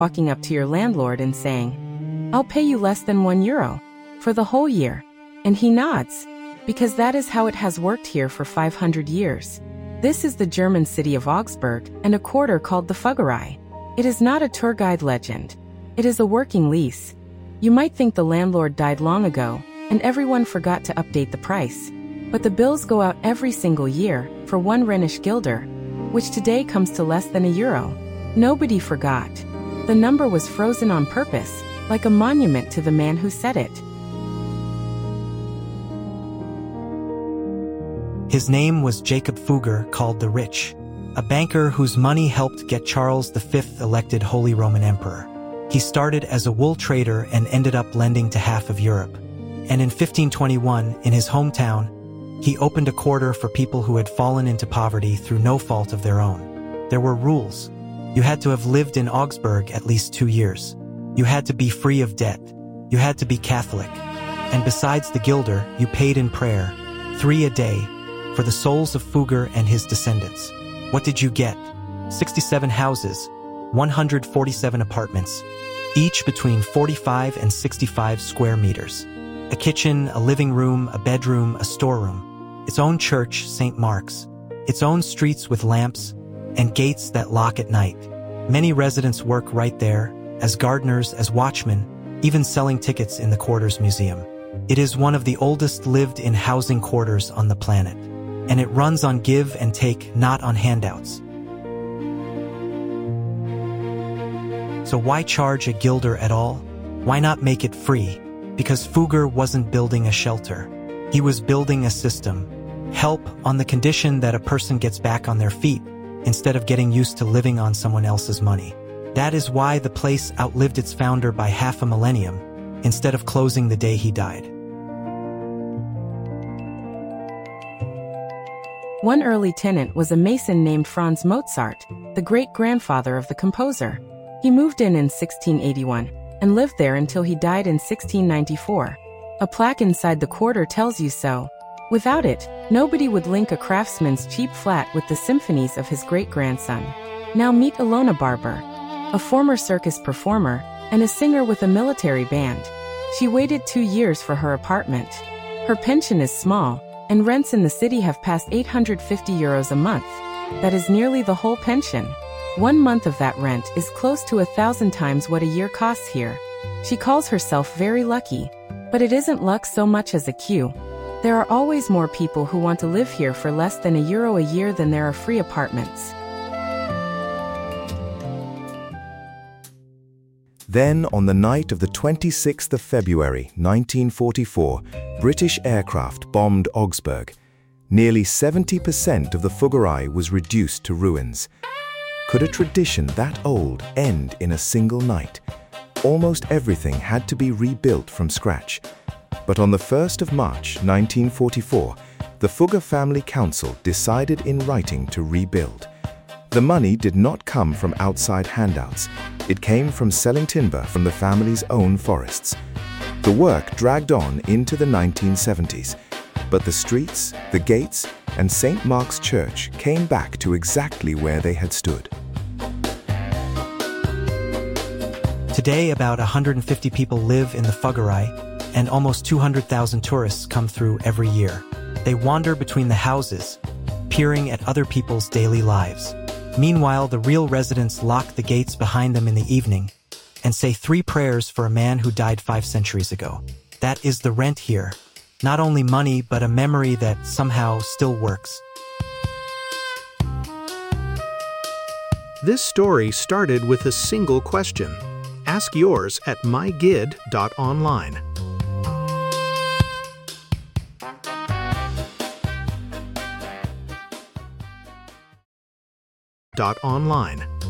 walking up to your landlord and saying, "I'll pay you less than €1 for the whole year." And he nods, because that is how it has worked here for 500 years. This is the German city of Augsburg and a quarter called the Fuggerei. It is not a tour guide legend. It is a working lease. You might think the landlord died long ago and everyone forgot to update the price. But the bills go out every single year for 1 Rhenish guilder, which today comes to less than €1. Nobody forgot. The number was frozen on purpose, like a monument to the man who said it. His name was Jacob Fugger, called the Rich, a banker whose money helped get Charles V elected Holy Roman Emperor. He started as a wool trader and ended up lending to half of Europe. And in 1521, in his hometown, he opened a quarter for people who had fallen into poverty through no fault of their own. There were rules. You had to have lived in Augsburg at least 2 years. You had to be free of debt. You had to be Catholic. And besides the guilder, you paid in prayer, 3 a day, for the souls of Fugger and his descendants. What did you get? 67 houses, 147 apartments, each between 45 and 65 square meters. A kitchen, a living room, a bedroom, a storeroom. Its own church, St. Mark's. Its own streets with lamps and gates that lock at night. Many residents work right there, as gardeners, as watchmen, even selling tickets in the quarters museum. It is one of the oldest lived-in housing quarters on the planet. And it runs on give and take, not on handouts. So why charge a guilder at all? Why not make it free? Because Fugger wasn't building a shelter. He was building a system. Help on the condition that a person gets back on their feet instead of getting used to living on someone else's money. That is why the place outlived its founder by half a millennium instead of closing the day he died. One early tenant was a mason named Franz Mozart, the great-grandfather of the composer. He moved in 1681 and lived there until he died in 1694. A plaque inside the quarter tells you so. Without it, nobody would link a craftsman's cheap flat with the symphonies of his great-grandson. Now meet Ilona Barber, a former circus performer and a singer with a military band. She waited 2 years for her apartment. Her pension is small, and rents in the city have passed €850 a month. That is nearly the whole pension. 1 month of that rent is close to 1,000 times what a year costs here. She calls herself very lucky, but it isn't luck so much as a cue. There are always more people who want to live here for less than €1 a year than there are free apartments. Then, on the night of the 26th of February, 1944, British aircraft bombed Augsburg. Nearly 70% of the Fuggerei was reduced to ruins. Could a tradition that old end in a single night? Almost everything had to be rebuilt from scratch. But on the 1st of March, 1944, the Fugger Family Council decided in writing to rebuild. The money did not come from outside handouts. It came from selling timber from the family's own forests. The work dragged on into the 1970s, but the streets, the gates, and St. Mark's Church came back to exactly where they had stood. Today, about 150 people live in the Fuggerei, and almost 200,000 tourists come through every year. They wander between the houses, peering at other people's daily lives. Meanwhile, the real residents lock the gates behind them in the evening and say 3 prayers for a man who died 5 centuries ago. That is the rent here. Not only money, but a memory that somehow still works. This story started with a single question. Ask yours at mygid.online. .online